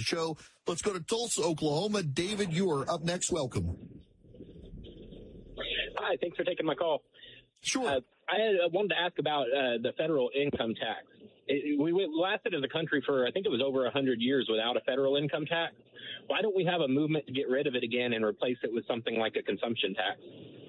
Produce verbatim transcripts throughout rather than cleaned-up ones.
show. Let's go to Tulsa, Oklahoma. David, you are up next. Welcome. Hi, thanks for taking my call. Sure. Uh, I, had, I wanted to ask about uh, the federal income tax. It, we went, lasted as a country for, I think it was over one hundred years without a federal income tax. Why don't we have a movement to get rid of it again and replace it with something like a consumption tax?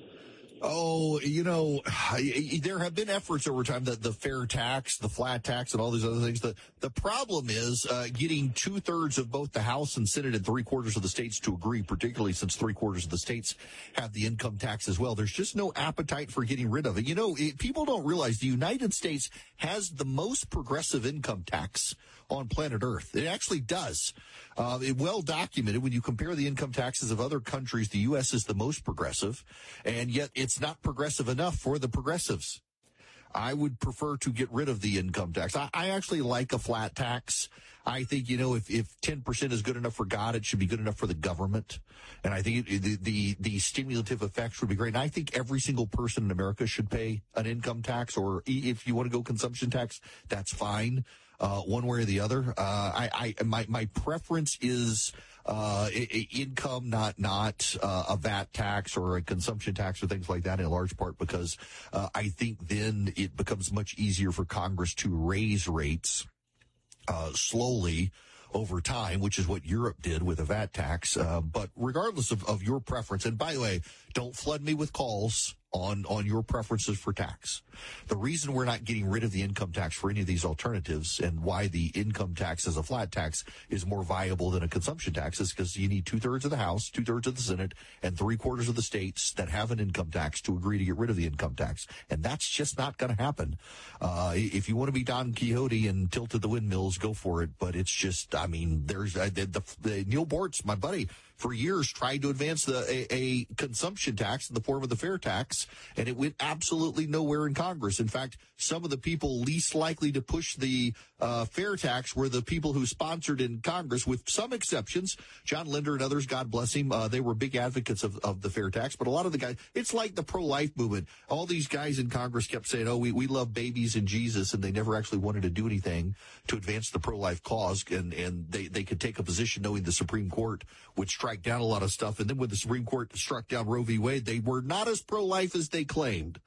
Oh, you know, there have been efforts over time that the fair tax, the flat tax, and all these other things. The, the problem is uh, getting two thirds of both the House and Senate and three quarters of the states to agree, particularly since three quarters of the states have the income tax as well. There's just no appetite for getting rid of it. You know, it, people don't realize the United States has the most progressive income tax on planet Earth. It actually does. Uh, it well documented. When you compare the income taxes of other countries, the U S is the most progressive, and yet it's not progressive enough for the progressives. I would prefer to get rid of the income tax. I, I actually like a flat tax. I think, you know, if, if ten percent is good enough for God, it should be good enough for the government. And I think it, the, the, the stimulative effects would be great. And I think every single person in America should pay an income tax, or if you want to go consumption tax, that's fine. Uh, one way or the other. Uh, I, I, my, my preference is, uh, income, not, not, uh, a V A T tax or a consumption tax or things like that, in large part because, uh, I think then it becomes much easier for Congress to raise rates, uh, slowly over time, which is what Europe did with a V A T tax. Uh, but regardless of, of your preference, and by the way, don't flood me with calls on, on your preferences for tax. The reason we're not getting rid of the income tax for any of these alternatives and why the income tax as a flat tax is more viable than a consumption tax is because you need two thirds of the House, two thirds of the Senate, and three quarters of the states that have an income tax to agree to get rid of the income tax. And that's just not going to happen. Uh, if you want to be Don Quixote and tilt at the windmills, go for it. But it's just, I mean, there's uh, the, the, the Neil Bortz, my buddy, for years tried to advance the a, a consumption tax in the form of the fair tax, and it went absolutely nowhere in Congress. In fact, some of the people least likely to push the uh fair tax were the people who sponsored in Congress, with some exceptions. John Linder and others, God bless him, uh, they were big advocates of, of the fair tax. But a lot of the guys, it's like the pro-life movement. All these guys in Congress kept saying, oh, we, we love babies and Jesus, and they never actually wanted to do anything to advance the pro-life cause. And, and they, they could take a position knowing the Supreme Court would strike down a lot of stuff. And then when the Supreme Court struck down Roe v. Wade, they were not as pro-life as they claimed.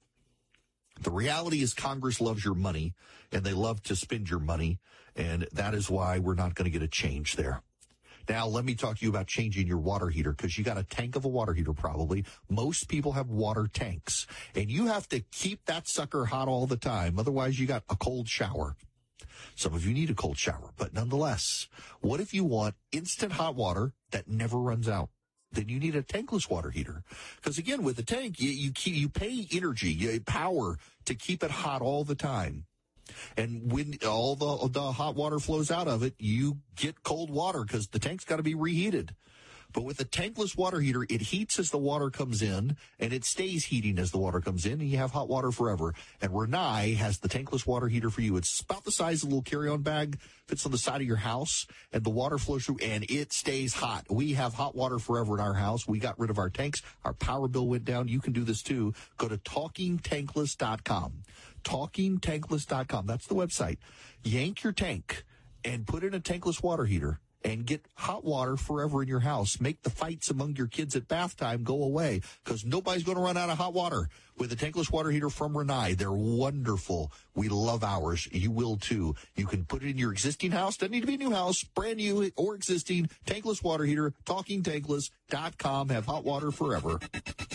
The reality is Congress loves your money, and they love to spend your money, and that is why we're not going to get a change there. Now, let me talk to you about changing your water heater, because you got a tank of a water heater probably. Most people have water tanks, and you have to keep that sucker hot all the time. Otherwise, you got a cold shower. Some of you need a cold shower, but nonetheless, what if you want instant hot water that never runs out? Then you need a tankless water heater. Because again, with the tank, you, you keep, you pay energy, you power to keep it hot all the time. And when all the, the hot water flows out of it, you get cold water because the tank's got to be reheated. But with a tankless water heater, it heats as the water comes in, and it stays heating as the water comes in, and you have hot water forever. And Rinnai has the tankless water heater for you. It's about the size of a little carry-on bag, fits on the side of your house, and the water flows through, and it stays hot. We have hot water forever in our house. We got rid of our tanks. Our power bill went down. You can do this too. Go to talking tankless dot com. talking tankless dot com. That's the website. Yank your tank and put in a tankless water heater and get hot water forever in your house. Make the fights among your kids at bath time go away, because nobody's going to run out of hot water with a tankless water heater from Rinnai. They're wonderful. We love ours. You will too. You can put it in your existing house. Doesn't need to be a new house. Brand new or existing. Tankless water heater. talking tankless dot com. Have hot water forever.